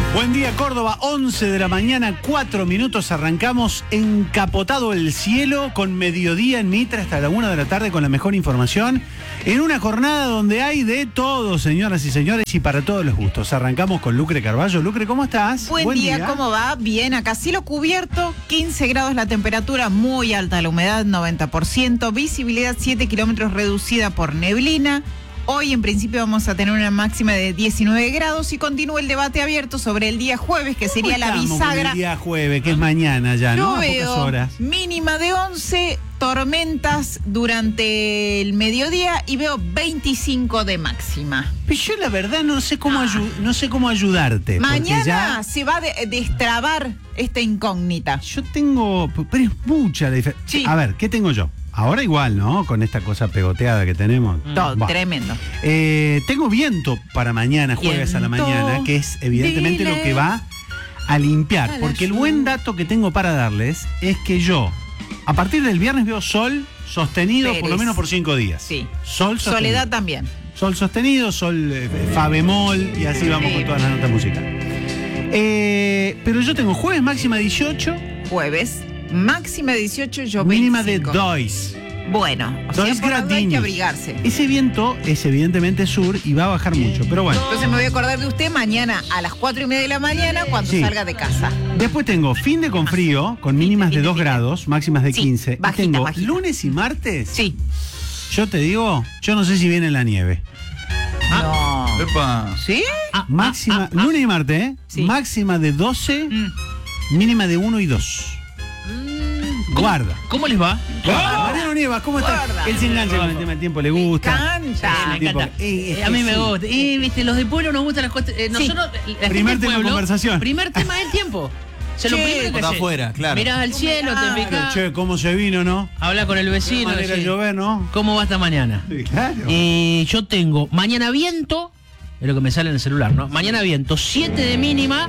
Buen día, Córdoba, 11 de la mañana, 4 minutos, arrancamos encapotado el cielo con mediodía en Mitre hasta la 1 de la tarde con la mejor información, en una jornada donde hay de todo, señoras y señores, y para todos los gustos. Arrancamos con Lucre Carballo. Lucre, ¿cómo estás? Buen día, ¿cómo va? Bien, acá cielo cubierto, 15 grados la temperatura, muy alta la humedad, 90%, visibilidad 7 kilómetros reducida por neblina. Hoy en principio vamos a tener una máxima de 19 grados y continúa el debate abierto sobre el día jueves, que sería la bisagra. El día jueves, que es mañana ya, ¿no? Yo A veo pocas horas. mínima de 11, tormentas durante el mediodía y veo 25 de máxima. Pero yo la verdad no sé cómo, no sé cómo ayudarte. Mañana se va a destrabar esta incógnita. Yo tengo, pero es mucha la diferencia. Sí. A ver, ¿qué tengo yo? Ahora igual, ¿no? Con esta cosa pegoteada que tenemos. Todo, tremendo. Tengo viento para mañana, jueves a la mañana, que es evidentemente lo que va a limpiar. Porque el buen dato que tengo para darles es que yo, a partir del viernes, veo sol sostenido por lo menos por 5 días. Sí. Sol sostenido. Soledad también. Sol sostenido, sol fa bemol, y así vamos con todas las notas musicales. Pero yo tengo jueves máxima 18. Jueves, máxima 18, yo 25. Mínima de 2. Bueno, o sea, por la duda hay que abrigarse. Ese viento es evidentemente sur y va a bajar mucho, pero bueno. Entonces me voy a acordar de usted mañana a las 4:30 de la mañana cuando salga de casa. Después tengo fin de con frío, con mínimas de 2 grados, máximas de 15. Bajita, y tengo bajita. lunes y martes. Sí. Yo te digo, yo no sé si viene la nieve. No. Epa. ¿Sí? Máxima, lunes y martes, ¿eh? Sí. Máxima de 12, mínima de 1 y 2. Guarda. ¿Cómo les va? Mariano Nievas, ¿cómo está? Guarda. Él se engancha con el tema del tiempo, le gusta. Canta. Me encanta. A mí me gusta. Viste, los de pueblo nos gustan las cosas. Nosotros, la Primer gente del tema de pueblo, conversación. Primer tema del tiempo. O sea, lo Che, primero que por haces, afuera, claro. mirás al cielo, te Pero, picás, che, cómo se vino, ¿no? habla con el vecino. Qué manera de decís, llover, ¿no? ¿cómo va esta mañana? Sí, claro. Yo tengo mañana viento, es lo que me sale en el celular, ¿no? Mañana viento, 7 de mínima,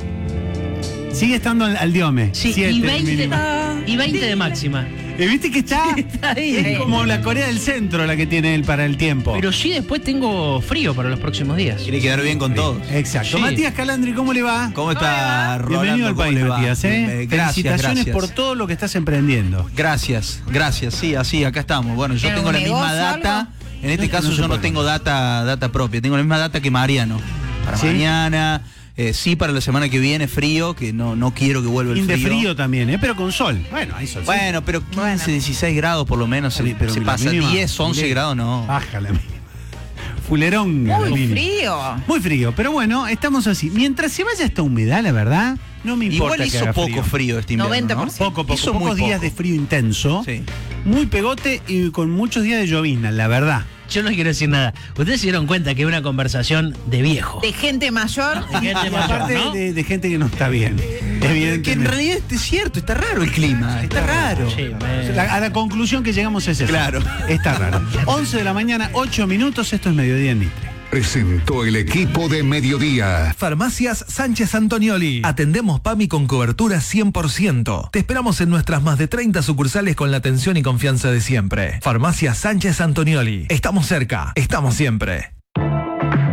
Sigue estando al diome. sí, 7 y 20 mínima. de máxima. ¿Viste que está? Está ahí. Es como la Corea del Centro la que tiene él para el tiempo. Pero sí después tengo frío para los próximos días. Quiere quedar bien con todos. Exacto. Sí. Matías Calandri, ¿cómo le va? ¿Cómo está, Rolando? Bienvenido al ¿Cómo país, le va? Matías. Gracias, Felicitaciones gracias. por todo lo que estás emprendiendo. Gracias, sí, así, acá estamos. Bueno, yo ¿Tiene tengo la un misma negocio, data. algo? En este No, caso no se yo no puede. tengo data propia. Tengo la misma data que Mariano. Para ¿Sí? mañana, sí, para la semana que viene, frío, que no quiero que vuelva el De frío. frío también, pero con sol. Bueno, hay sol. Bueno, pero 15, 16 grados por lo menos. Pero se la pasa mínima, 10, 11 grados, no. Baja la mínima. Fulerón. la Muy mínima. frío. Muy frío, pero bueno, estamos así. Mientras se vaya esta humedad, la verdad, no me importa. Igual que hizo haga poco frío este invierno, ¿no? 90%. Poco, Hizo pocos muy días poco. de frío intenso, Sí. muy pegote y con muchos días de llovizna, la verdad. Yo no quiero decir nada. Ustedes se dieron cuenta que es una conversación de viejo. De gente mayor. De gente Y mayor, aparte ¿no? de gente que no está bien, Que en evidentemente. realidad es cierto, está raro el clima. Está raro. Sí, A la conclusión que llegamos es esa. Claro. Está raro. 11 de la mañana, 8 minutos, esto es Mediodía en Mitre. Presentó el equipo de Mediodía. Farmacias Sánchez Antonioli. Atendemos PAMI con cobertura 100%. Te esperamos en nuestras más de 30 sucursales con la atención y confianza de siempre. Farmacias Sánchez Antonioli. Estamos cerca, estamos siempre.